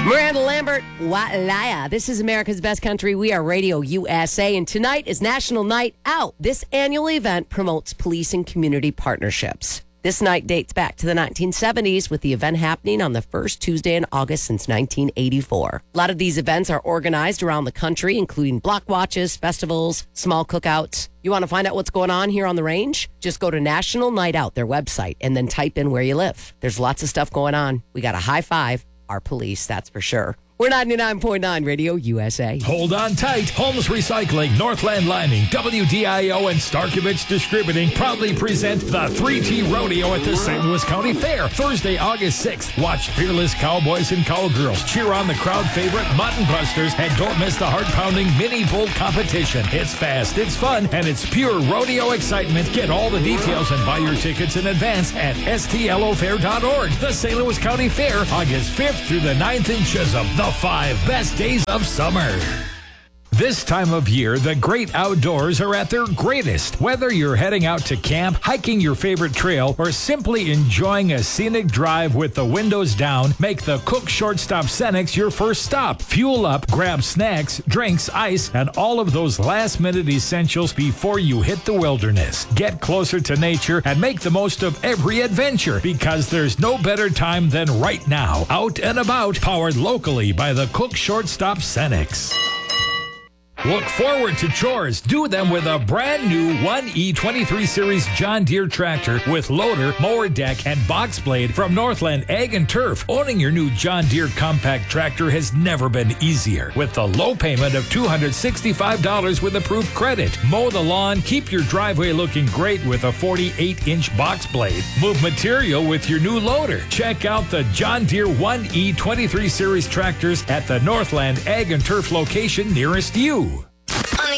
Miranda Lambert, Watlaya. This is America's Best Country. We are Radio USA, and tonight is National Night Out. This annual event promotes police and community partnerships. This night dates back to the 1970s, with the event happening on the first Tuesday in August since 1984. A lot of these events are organized around the country, including block watches, festivals, small cookouts. You want to find out what's going on here on the range? Just go to National Night Out, their website, and then type in where you live. There's lots of stuff going on. We got to high five our police, that's for sure. We're 99.9 Radio USA. Hold on tight. Holmes Recycling, Northland Lining, WDIO, and Starkovich Distributing proudly present the 3T Rodeo at the St. Louis County Fair, Thursday, August 6th. Watch fearless cowboys and cowgirls cheer on the crowd favorite Mutton Busters, and don't miss the heart-pounding mini bull competition. It's fast, it's fun, and it's pure rodeo excitement. Get all the details and buy your tickets in advance at stlofair.org. The St. Louis County Fair, August 5th through the 9th in Chisholm. The 5 best days of summer. This time of year, the great outdoors are at their greatest. Whether you're heading out to camp, hiking your favorite trail, or simply enjoying a scenic drive with the windows down, make the Cook Shortstop Cenex your first stop. Fuel up, grab snacks, drinks, ice, and all of those last-minute essentials before you hit the wilderness. Get closer to nature and make the most of every adventure, because there's no better time than right now. Out and about, powered locally by the Cook Shortstop Cenex. Look forward to chores. Do them with a brand new 1E23 Series John Deere tractor with loader, mower deck, and box blade from Northland Ag and Turf. Owning your new John Deere compact tractor has never been easier. With the low payment of $265 with approved credit. Mow the lawn, keep your driveway looking great with a 48-inch box blade. Move material with your new loader. Check out the John Deere 1E23 Series tractors at the Northland Ag and Turf location nearest you.